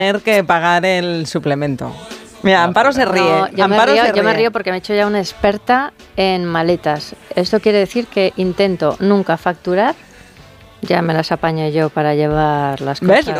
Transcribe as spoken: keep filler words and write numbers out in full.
tener que pagar el suplemento. Mira, Amparo se ríe. No, yo, Amparo me río, se ríe. yo me río porque me he hecho ya una experta en maletas. Esto quiere decir que intento nunca facturar. Ya me las apaño yo para llevar las cosas. ¿Ves?